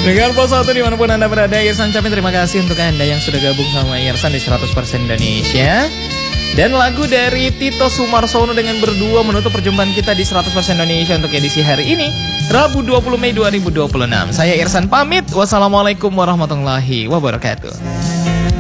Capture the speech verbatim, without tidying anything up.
Dengan pos satu dimanapun Anda berada, Irsan ucapin terima kasih untuk Anda yang sudah gabung sama Irsan di seratus persen Indonesia. Dan lagu dari Tito Sumarsono dengan Berdua menutup perjumpaan kita di seratus persen Indonesia untuk edisi hari ini, Rabu dua puluh Mei dua ribu dua puluh enam. Saya Irsan pamit. Wassalamualaikum warahmatullahi wabarakatuh.